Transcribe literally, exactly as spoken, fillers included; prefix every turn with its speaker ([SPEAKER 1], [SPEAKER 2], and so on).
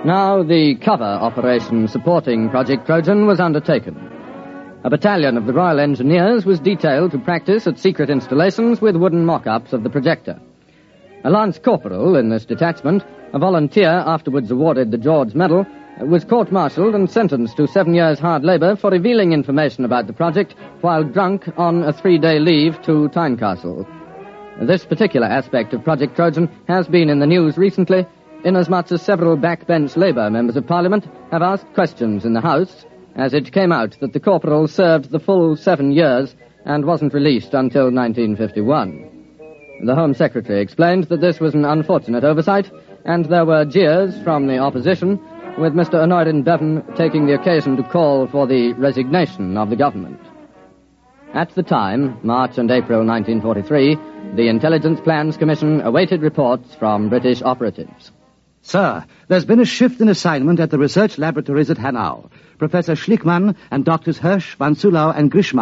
[SPEAKER 1] Now the cover operation supporting Project Trojan was undertaken. A battalion of the Royal Engineers was detailed to practice at secret installations with wooden mock-ups of the projector. A lance corporal in this detachment, a volunteer afterwards awarded the George Medal, was court-martialed and sentenced to seven years' hard labor for revealing information about the project while drunk on a three-day leave to Tynecastle. This particular aspect of Project Trojan has been in the news recently, inasmuch as several backbench Labour members of Parliament have asked questions in the House, as it came out that the corporal served the full seven years and wasn't released until nineteen fifty-one. The Home Secretary explained that this was an unfortunate oversight, and there were jeers from the opposition, with Mister Honorin Bevan taking the occasion to call for the resignation of the government. At the time, March and April nineteen forty-three, the Intelligence Plans Commission awaited reports from British operatives.
[SPEAKER 2] Sir, there's been a shift in assignment at the research laboratories at Hanau. Professor Schlickmann and Doctors Hirsch, Van Sulau, and Grishma